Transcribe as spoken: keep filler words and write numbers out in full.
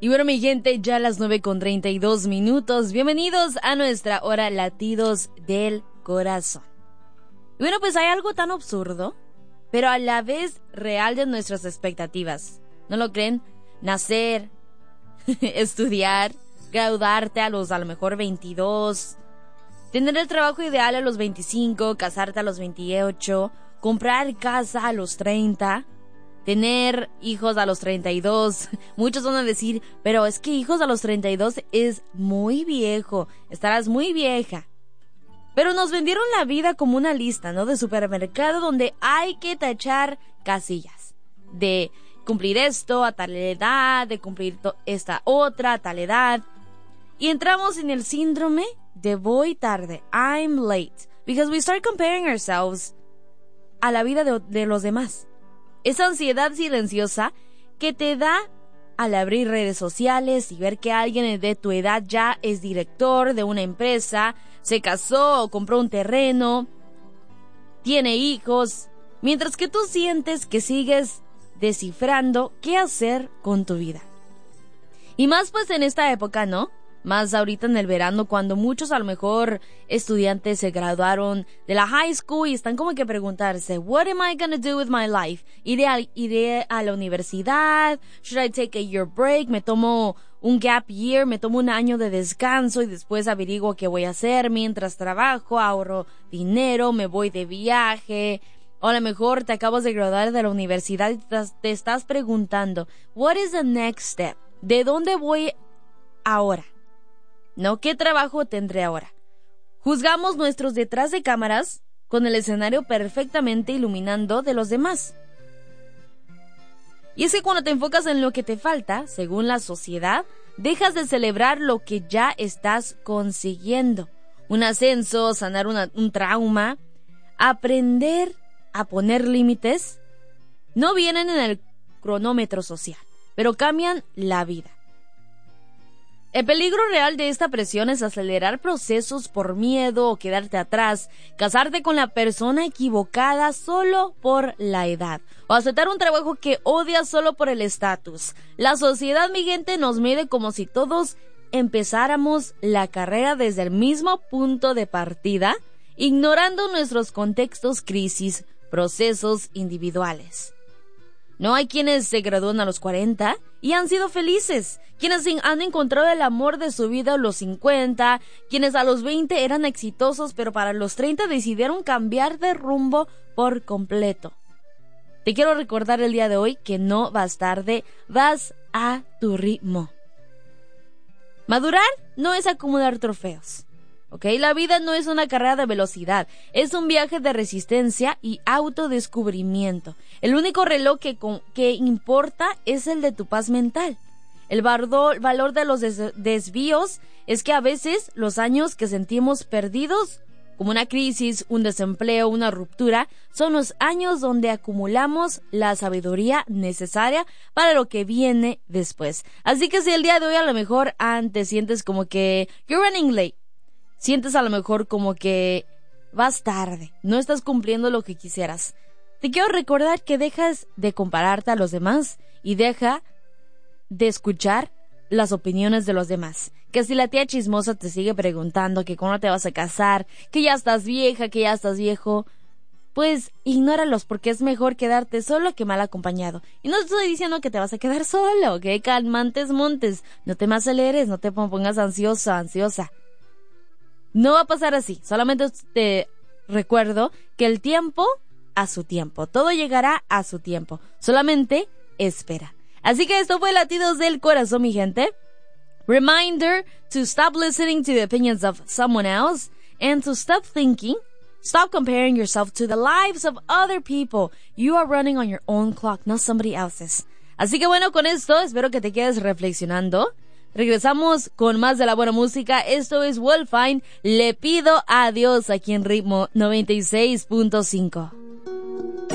Y bueno, mi gente, ya a las nueve con treinta y dos minutos. Bienvenidos a nuestra hora Latidos del Corazón. Y bueno, pues hay algo tan absurdo, pero a la vez real de nuestras expectativas. ¿No lo creen? Nacer, estudiar, graduarte a los a lo mejor veintidós, tener el trabajo ideal a los veinticinco, casarte a los veintiocho, comprar casa a los treinta, tener hijos a los treinta y dos. Muchos van a decir, pero es que hijos a los treinta y dos es muy viejo, estarás muy vieja. Pero nos vendieron la vida como una lista, ¿no? De supermercado donde hay que tachar casillas. De cumplir esto a tal edad, de cumplir to- esta otra a tal edad. Y entramos en el síndrome de voy tarde, I'm late. Because we start comparing ourselves a la vida de, de los demás. Esa ansiedad silenciosa que te da al abrir redes sociales y ver que alguien de tu edad ya es director de una empresa, se casó o compró un terreno, tiene hijos, mientras que tú sientes que sigues descifrando qué hacer con tu vida. Y más pues en esta época, ¿no? Más ahorita en el verano, cuando muchos a lo mejor estudiantes se graduaron de la high school y están como que preguntarse, what am I gonna do with my life? ¿Iré a, iré a la universidad? Should I take a year break? ¿Me tomo un gap year? ¿Me tomo un año de descanso y después averiguo qué voy a hacer mientras trabajo, ahorro dinero, me voy de viaje? O a lo mejor te acabas de graduar de la universidad y te estás, te estás preguntando, what is the next step? ¿De dónde voy ahora? ¿No? ¿Qué trabajo tendré ahora? Juzgamos nuestros detrás de cámaras con el escenario perfectamente iluminando de los demás. Y es que cuando te enfocas en lo que te falta, según la sociedad, dejas de celebrar lo que ya estás consiguiendo. Un ascenso, sanar una, un trauma, aprender a poner límites, no vienen en el cronómetro social, pero cambian la vida. El peligro real de esta presión es acelerar procesos por miedo o quedarte atrás, casarte con la persona equivocada solo por la edad, o aceptar un trabajo que odias solo por el estatus. La sociedad, mi gente, nos mide como si todos empezáramos la carrera desde el mismo punto de partida, ignorando nuestros contextos, crisis, procesos individuales. No hay quienes se gradúan a los cuarenta y han sido felices, quienes han encontrado el amor de su vida a los cincuenta, quienes a los veinte eran exitosos, pero para los treinta decidieron cambiar de rumbo por completo. Te quiero recordar el día de hoy que no vas tarde, vas a tu ritmo. Madurar no es acumular trofeos. ¿Ok? La vida no es una carrera de velocidad, es un viaje de resistencia y autodescubrimiento. El único reloj que, con, que importa es el de tu paz mental. El bardo, valor de los des, desvíos es que a veces los años que sentimos perdidos, como una crisis, un desempleo, una ruptura, son los años donde acumulamos la sabiduría necesaria para lo que viene después. Así que si el día de hoy a lo mejor antes sientes como que you're running late, sientes a lo mejor como que vas tarde, no estás cumpliendo lo que quisieras, te quiero recordar que dejas de compararte a los demás y deja de escuchar las opiniones de los demás. Que si la tía chismosa te sigue preguntando que cuándo te vas a casar, que ya estás vieja, que ya estás viejo, pues ignóralos, porque es mejor quedarte solo que mal acompañado. Y no te estoy diciendo que te vas a quedar solo, ¿ok? Calmantes montes, no te me aceleres, no te pongas ansiosa, ansiosa. No va a pasar así, solamente te recuerdo que el tiempo a su tiempo, todo llegará a su tiempo, solamente espera. Así que esto fue Latidos del Corazón, mi gente. Reminder to stop listening to the opinions of someone else and to stop thinking, stop comparing yourself to the lives of other people. You are running on your own clock, not somebody else's. Así que bueno, con esto espero que te quedes reflexionando. Regresamos con más de la buena música. Esto es Wolfine. Le pido a Dios aquí en Ritmo noventa y seis punto cinco.